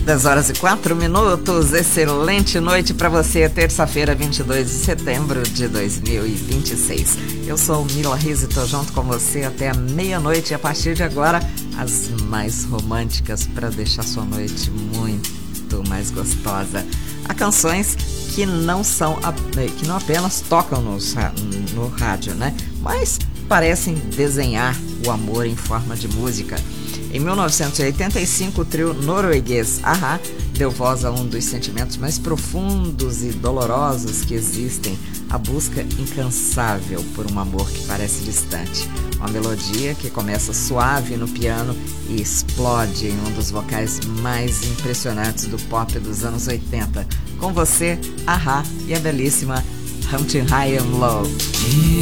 10h04. Excelente noite para você, terça-feira, 22 de setembro de 2026. Eu sou Mila Riz e tô junto com você até a meia-noite e a partir de agora as mais românticas para deixar sua noite muito mais gostosa. Há canções que não apenas tocam no rádio, né? Mas parecem desenhar o amor em forma de música. Em 1985, o trio norueguês a-ha deu voz a um dos sentimentos mais profundos e dolorosos que existem, a busca incansável por um amor que parece distante. Uma melodia que começa suave no piano e explode em um dos vocais mais impressionantes do pop dos anos 80. Com você, a-ha e a belíssima Hunting High and Low.